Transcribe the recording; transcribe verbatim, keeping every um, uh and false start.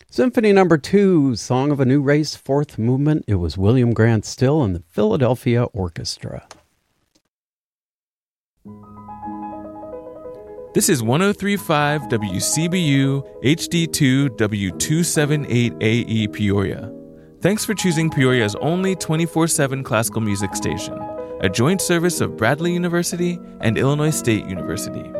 Symphony number two, Song of a New Race, fourth movement. It was William Grant Still and the Philadelphia Orchestra. This is one oh three point five W C B U H D two W two seventy-eight A E Peoria. Thanks for choosing Peoria's only twenty-four seven classical music station, a joint service of Bradley University and Illinois State University.